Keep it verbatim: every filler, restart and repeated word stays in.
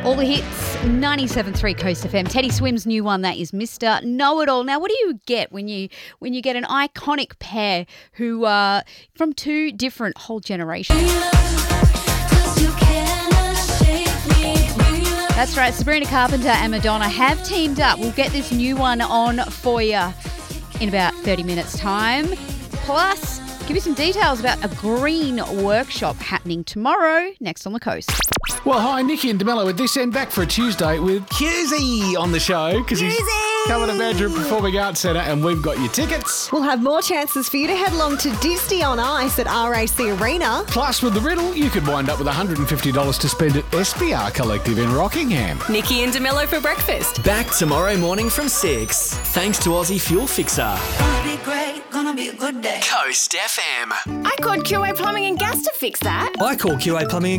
All the hits, ninety-seven point three Coast F M. Teddy Swim's new one, that is Mister Know-It-All. Now, what do you get when you when you get an iconic pair who are from two different whole generations? That's right, Sabrina Carpenter and Madonna have teamed up. We'll get this new one on for you in about thirty minutes' time. Plus, give you some details about a green workshop happening tomorrow next on the coast. Well, hi, Nikki and DeMello at this end, back for a Tuesday with Cusey on the show because he's coming to Mandurah Performing Arts Centre and we've got your tickets. We'll have more chances for you to head along to Disney on Ice at R A C Arena. Plus, with the riddle, you could wind up with one hundred fifty dollars to spend at S B R Collective in Rockingham. Nikki and DeMello for breakfast. Back tomorrow morning from six. Thanks to Aussie Fuel Fixer. Gonna be great, gonna be a good day. Coast F M. I called Q A Plumbing and Gas to fix that. I call Q A Plumbing